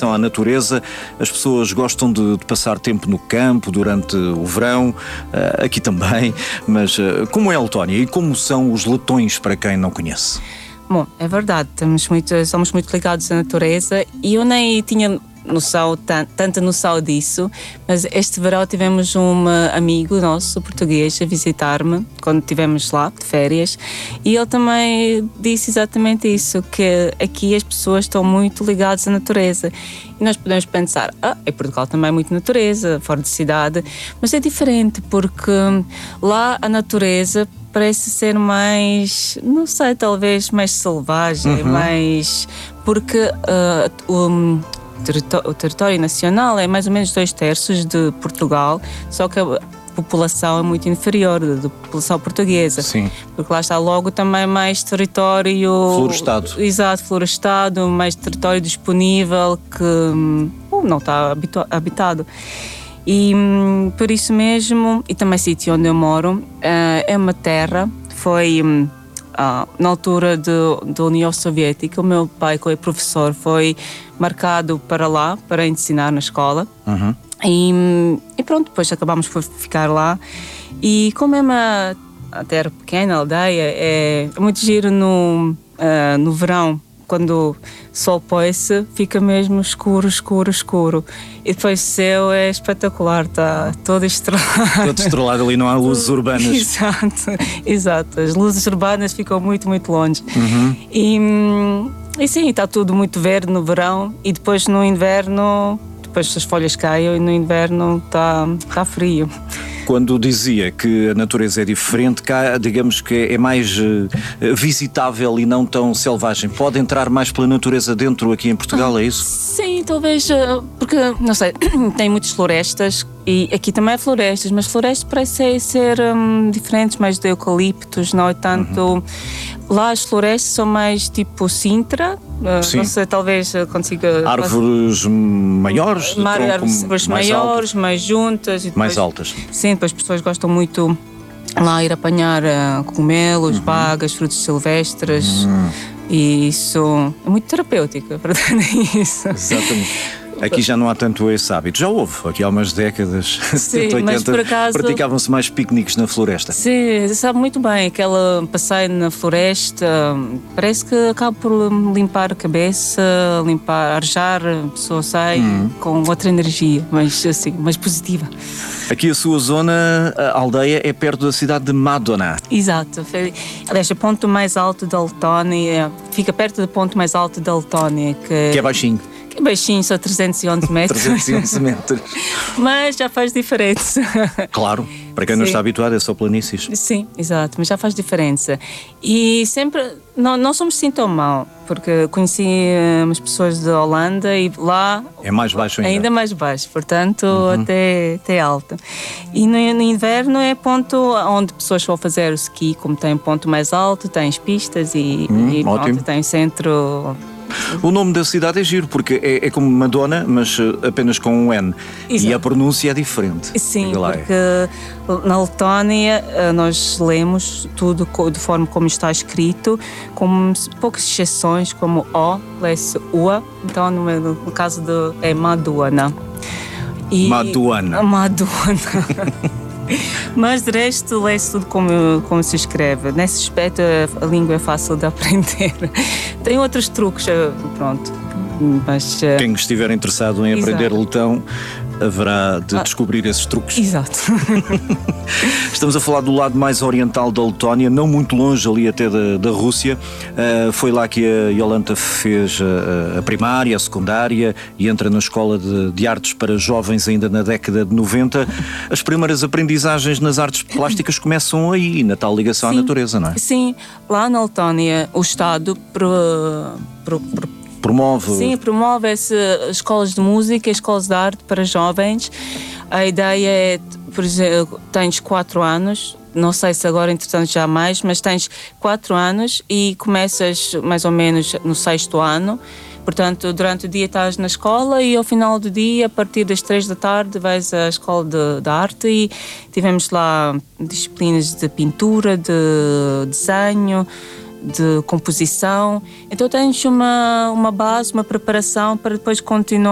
ligação à natureza. As pessoas gostam de passar tempo no campo durante o verão, aqui também. Mas como é a Letónia e como são os letões para quem não conhece? Bom, é verdade, somos muito ligados à natureza e eu nem tinha noção, tanta noção disso, mas este verão tivemos um amigo nosso, português, a visitar-me quando estivemos lá de férias e ele também disse exatamente isso, que aqui as pessoas estão muito ligadas à natureza e nós podemos pensar, em Portugal também é muito natureza, fora de cidade, mas é diferente porque lá a natureza parece ser mais, não sei, talvez mais selvagem, mais... porque o território nacional é mais ou menos 2/3 de Portugal, só que a população é muito inferior da população portuguesa. Sim. Porque lá está logo também mais território... Florestado. Exato, florestado, mais território disponível que não está habitado. E por isso mesmo, e também o sítio onde eu moro, é uma terra, foi na altura da União Soviética, o meu pai, que é professor, foi marcado para lá, para ensinar na escola. E pronto, depois acabámos por ficar lá. E como é uma terra pequena, aldeia, é muito giro no verão. Quando o sol põe-se, fica mesmo escuro. E depois o céu é espetacular, está todo estrelado. Todo estrelado, ali não há luzes urbanas. Exato. As luzes urbanas ficam muito, muito longe. E sim, está tudo muito verde no verão e depois no inverno, depois as folhas caem e no inverno está frio. Quando dizia que a natureza é diferente, cá, digamos que é mais visitável e não tão selvagem. Pode entrar mais pela natureza dentro aqui em Portugal, é isso? Sim, talvez, porque, não sei, tem muitas florestas e aqui também há florestas, mas florestas parecem ser diferentes, mais de eucaliptos, não é tanto... Lá as florestas são mais tipo Sintra, não sei, talvez consiga... Árvores maiores, de árvores maiores, mais juntas. E depois, mais altas. Sim, depois as pessoas gostam muito lá ir apanhar cogumelos, bagas, frutos silvestres. E isso é muito terapêutico, a verdade é isso. Exatamente. Aqui já não há tanto esse hábito. Já houve, aqui há umas décadas, 70, 80, mas por acaso, praticavam-se mais piqueniques na floresta. Sim, sabe muito bem, aquela passeio na floresta, parece que acaba por limpar a cabeça, arejar, a pessoa sai com outra energia, mais assim, mais positiva. Aqui a sua zona, a aldeia, é perto da cidade de Madona. Exato. Aliás, o ponto mais alto da Letónia, fica perto do ponto mais alto da Letónia. Que é baixinho. Que é baixinho, só 311 metros. 311 metros. Mas já faz diferença. Claro, para quem não está habituado é só planícies. Sim, exato, mas já faz diferença. E sempre, não somos assim tão mal, porque conheci umas pessoas da Holanda e lá... É mais baixo ainda. Ainda mais baixo, portanto até alto. E no inverno é ponto onde pessoas vão fazer o ski, como tem ponto mais alto, tens pistas e pronto, tem centro... O nome da cidade é giro, porque é como Madonna, mas apenas com um N. Exato. E a pronúncia é diferente. Sim, porque na Letónia nós lemos tudo de forma como está escrito, com poucas exceções, como O, lê-se UA, então no caso é Madonna. Madonna. Mas de resto, lê-se tudo como se escreve. Nesse aspecto, a língua é fácil de aprender. Tem outros truques, pronto. Mas, quem estiver interessado em aprender letão, haverá de descobrir esses truques. Exato. Estamos a falar do lado mais oriental da Letónia, não muito longe ali até da Rússia. Foi lá que a Jolanta fez a primária, a secundária e entra na escola de artes para jovens ainda na década de 90. As primeiras aprendizagens nas artes plásticas começam aí, na tal ligação à natureza, não é? Sim, lá na Letónia o Estado promove as escolas de música, escolas de arte para jovens. A ideia é, por exemplo, tens 4 anos, não sei se agora entretanto já mais, mas tens 4 anos e começas mais ou menos no 6º ano. Portanto, durante o dia estás na escola e ao final do dia, a partir das 3 da tarde, vais à escola de arte e tivemos lá disciplinas de pintura, de desenho, de composição. Então tens uma base, uma preparação para depois continuar